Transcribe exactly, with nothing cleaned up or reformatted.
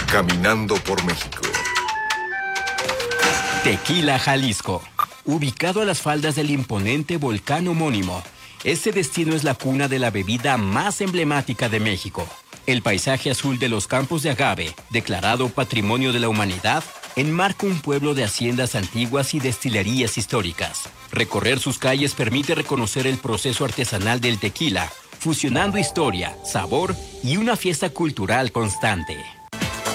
Caminando por México. Tequila, Jalisco. Ubicado a las faldas del imponente volcán homónimo, este destino es la cuna de la bebida más emblemática de México. El paisaje azul de los campos de agave, declarado Patrimonio de la Humanidad, enmarca un pueblo de haciendas antiguas y destilerías históricas. Recorrer sus calles permite reconocer el proceso artesanal del tequila, fusionando historia, sabor y una fiesta cultural constante.